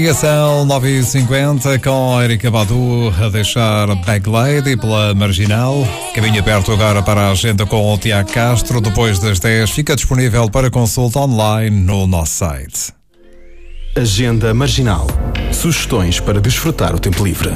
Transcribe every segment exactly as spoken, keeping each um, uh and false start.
Ligação nove e cinquenta com a Erika Badu a deixar Bag Lady pela Marginal. Caminho aberto agora para a agenda com o Tiago Castro. Depois das dez fica disponível para consulta online no nosso site. Agenda Marginal. Sugestões para desfrutar o tempo livre.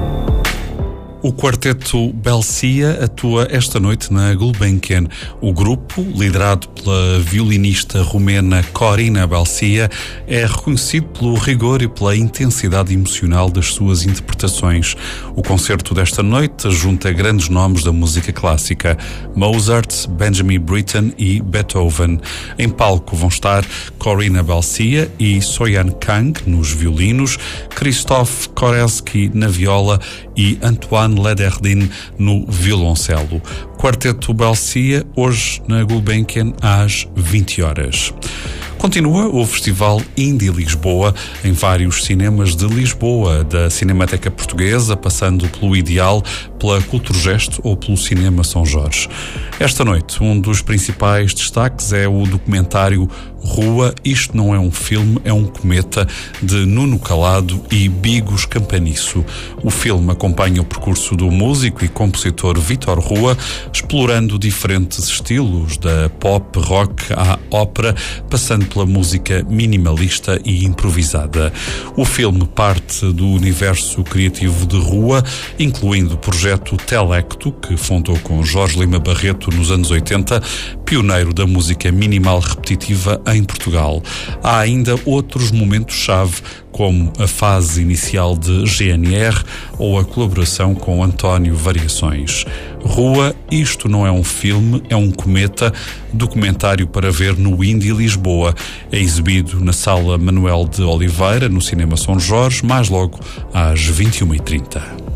O quarteto Belcia atua esta noite na Gulbenkian. O grupo, liderado pela violinista romena Corina Belcia, é reconhecido pelo rigor e pela intensidade emocional das suas interpretações. O concerto desta noite junta grandes nomes da música clássica: Mozart, Benjamin Britten e Beethoven. Em palco vão estar Corina Belcia e Soyan Kang nos violinos, Christoph Koreski na viola e Antoine Lederdin no violoncelo. Quarteto Belcia, hoje na Gulbenkian às vinte horas. Continua o Festival Indie Lisboa em vários cinemas de Lisboa, da Cinemateca Portuguesa, passando pelo Ideal, pela Culturgesto ou pelo Cinema São Jorge. Esta noite, um dos principais destaques é o documentário Rua, Isto Não É Um Filme, É Um Cometa, de Nuno Calado e Bigos Campaniço. O filme acompanha o percurso do músico e compositor Vítor Rua, explorando diferentes estilos, da pop, rock à ópera, passando pela música minimalista e improvisada. O filme parte do universo criativo de Rua, incluindo o projeto Telecto, que fundou com Jorge Lima Barreto nos anos oitenta, pioneiro da música minimal repetitiva em Portugal. Há ainda outros momentos-chave, como a fase inicial de G N R ou a colaboração com António Variações. Rua, Isto Não É Um Filme, É Um Cometa, documentário para ver no Indie Lisboa. É exibido na Sala Manuel de Oliveira, no Cinema São Jorge, mais logo às vinte e uma e trinta.